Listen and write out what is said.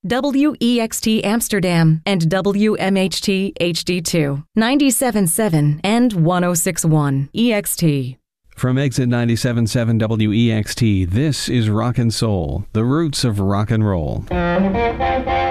WEXT Amsterdam, and WMHT HD2, 97.7 and 106.1 EXT. From Exit 97.7 WEXT, this is Rock and Soul, the roots of rock and roll.